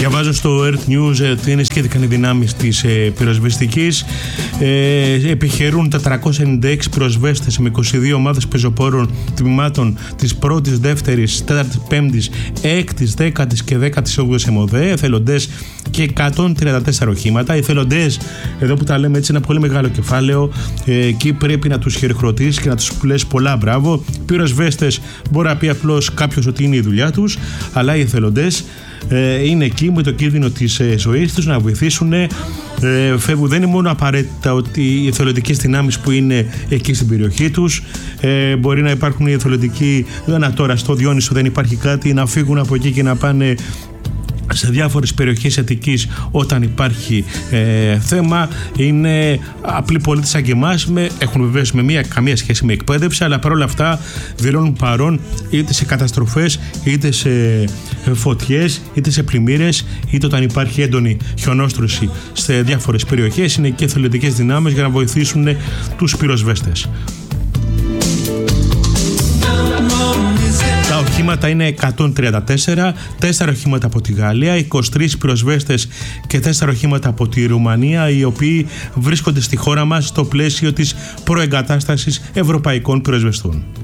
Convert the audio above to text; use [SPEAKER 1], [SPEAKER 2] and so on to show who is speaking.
[SPEAKER 1] Διαβάζω στο Earth News ότι ενισχύθηκαν οι δυνάμεις της πυροσβεστικής. Επιχειρούν 496 πυροσβέστες με 22 ομάδες πεζοπόρων τμήματων της 1ης, 2ης, 4ης, 5ης, 6ης, 10ης και 18ης ΕΜΟΔΕ, εθελοντές και 134 οχήματα. Οι εθελοντές, εδώ που τα λέμε έτσι, ένα πολύ μεγάλο κεφάλαιο. Εκεί πρέπει να τους χειροκροτήσεις και να τους λες πολλά μπράβο. Πυροσβέστες μπορεί να πει απλώς κάποιος ότι είναι η δουλειά τους, αλλά οι εθελοντές είναι εκεί με το κίνδυνο της ζωής τους να βοηθήσουν. Φεύγουν, δεν είναι μόνο απαραίτητα ότι οι εθελοντικές δυνάμεις που είναι εκεί στην περιοχή τους, μπορεί να υπάρχουν οι εθελοντικοί, τώρα στο Διόνυσο δεν υπάρχει κάτι, να φύγουν από εκεί και να πάνε σε διάφορες περιοχές Αττικής όταν υπάρχει θέμα. Είναι απλοί πολίτες σαν και εμάς, έχουν βεβαίως καμία σχέση με εκπαίδευση, αλλά παρόλα αυτά δηλώνουν παρόν είτε σε καταστροφές, είτε σε φωτιές, είτε σε πλημμύρες, είτε όταν υπάρχει έντονη χιονόστρωση σε διάφορες περιοχές. Είναι και εθελοντικές δυνάμεις για να βοηθήσουν τους πυροσβέστες. Τα οχήματα είναι 134, 4 οχήματα από τη Γαλλία, 23 πυροσβέστες και 4 οχήματα από τη Ρουμανία, οι οποίοι βρίσκονται στη χώρα μας στο πλαίσιο της προεγκατάστασης ευρωπαϊκών πυροσβεστών.